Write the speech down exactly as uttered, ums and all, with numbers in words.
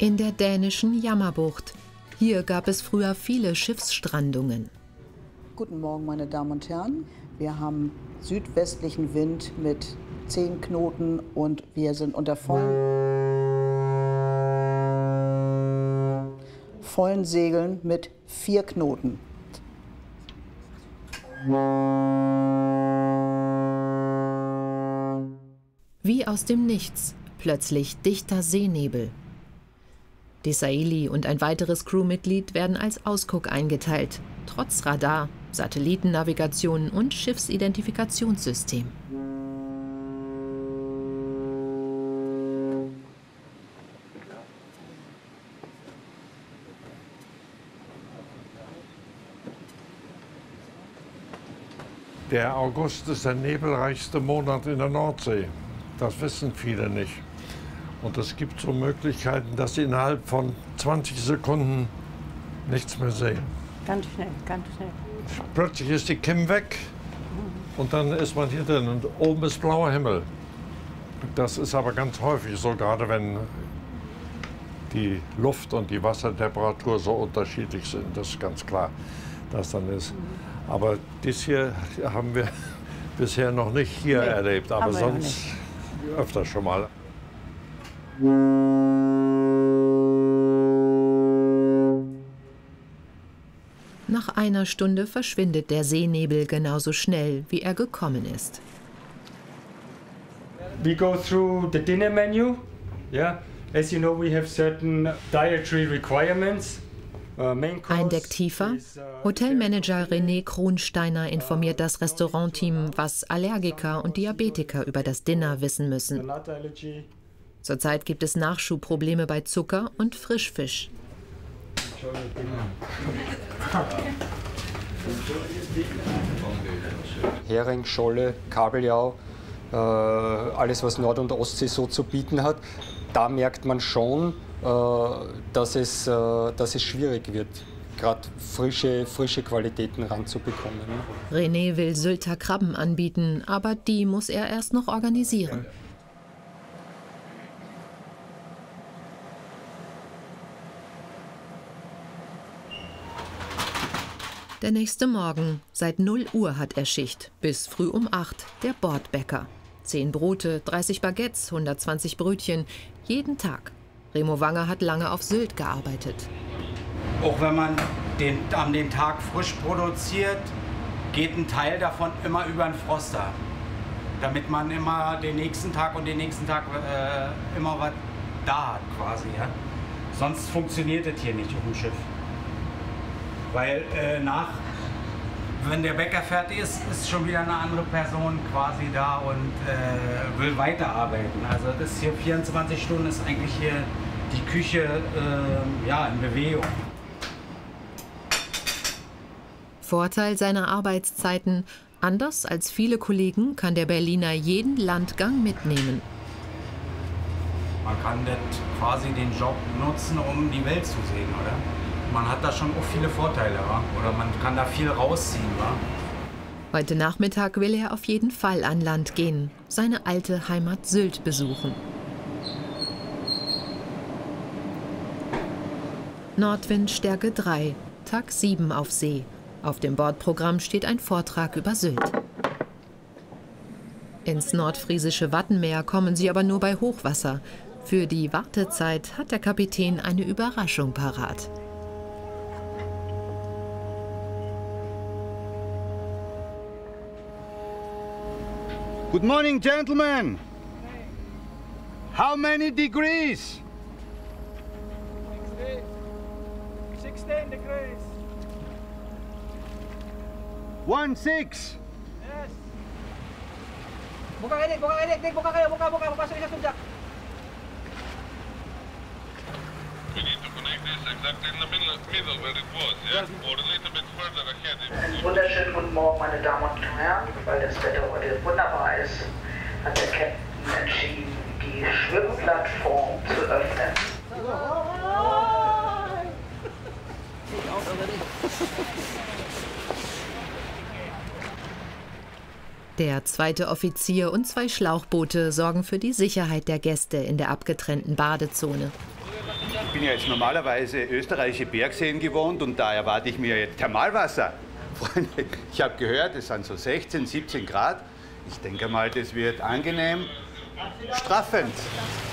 In der dänischen Jammerbucht. Hier gab es früher viele Schiffsstrandungen. Guten Morgen, meine Damen und Herren. Wir haben südwestlichen Wind mit zehn Knoten und wir sind unter vollen, vollen Segeln mit vier Knoten. Wie aus dem Nichts, plötzlich dichter Seenebel. Desailly und ein weiteres Crewmitglied werden als Ausguck eingeteilt, trotz Radar, Satellitennavigation und Schiffsidentifikationssystem. Der August ist der nebelreichste Monat in der Nordsee. Das wissen viele nicht. Und es gibt so Möglichkeiten, dass sie innerhalb von zwanzig Sekunden nichts mehr sehen. Ganz schnell, ganz schnell. Plötzlich ist die Kim weg und dann ist man hier drin und oben ist blauer Himmel. Das ist aber ganz häufig so, gerade wenn die Luft- und die Wassertemperatur so unterschiedlich sind. Das ist ganz klar, dass dann ist. Aber dies hier haben wir bisher noch nicht hier nee, erlebt, aber sonst öfter schon mal. Nach einer Stunde verschwindet der Seenebel genauso schnell, wie er gekommen ist. We go through the dinner menu. Yeah, as you know, we have certain dietary requirements. Ein Deck tiefer. Hotelmanager René Kronsteiner informiert das Restaurantteam, was Allergiker und Diabetiker über das Dinner wissen müssen. Zurzeit gibt es Nachschubprobleme bei Zucker und Frischfisch. Hering, Scholle, Kabeljau, äh, alles was Nord- und Ostsee so zu bieten hat. Da merkt man schon, äh, dass, es, äh, dass es schwierig wird, gerade frische, frische Qualitäten ranzubekommen. René will Sylter Krabben anbieten, aber die muss er erst noch organisieren. Der nächste Morgen. Seit null Uhr hat er Schicht. Bis früh um acht. Der Bordbäcker. Zehn Brote, dreißig Baguettes, hundertzwanzig Brötchen. Jeden Tag. Remo Wanger hat lange auf Sylt gearbeitet. Auch wenn man den, an den Tag frisch produziert, geht ein Teil davon immer über den Froster. Damit man immer den nächsten Tag und den nächsten Tag äh, immer was da hat quasi. Ja? Sonst funktioniert das hier nicht auf dem Schiff. Weil äh, nach, wenn der Bäcker fertig ist, ist schon wieder eine andere Person quasi da und äh, will weiterarbeiten. Also das ist hier vierundzwanzig Stunden, ist eigentlich hier die Küche äh, ja, in Bewegung. Vorteil seiner Arbeitszeiten: anders als viele Kollegen kann der Berliner jeden Landgang mitnehmen. Man kann das quasi den Job nutzen, um die Welt zu sehen, oder? Man hat da schon auch viele Vorteile, wa? Oder man kann da viel rausziehen. Wa? Heute Nachmittag will er auf jeden Fall an Land gehen, seine alte Heimat Sylt besuchen. Nordwind Stärke drei, Tag sieben auf See. Auf dem Bordprogramm steht ein Vortrag über Sylt. Ins nordfriesische Wattenmeer kommen sie aber nur bei Hochwasser. Für die Wartezeit hat der Kapitän eine Überraschung parat. Good morning, gentlemen. How many degrees? sixteen degrees. One six. Yes. Buka edit, buka edit, buka kayo, buka, buka, pasok sa subjak. We need to connect this exactly in the middle, middle where it was, yeah? Or a little bit further ahead. Einen wunderschönen guten Morgen, meine Damen und Herren. Weil das Wetter heute wunderbar ist, hat der Captain entschieden, die Schwimmplattform zu öffnen. Der zweite Offizier und zwei Schlauchboote sorgen für die Sicherheit der Gäste in der abgetrennten Badezone. Ich bin ja jetzt normalerweise österreichische Bergseen gewohnt und da erwarte ich mir jetzt Thermalwasser. Freunde, ich habe gehört, es sind so sechzehn, siebzehn Grad. Ich denke mal, das wird angenehm straffend.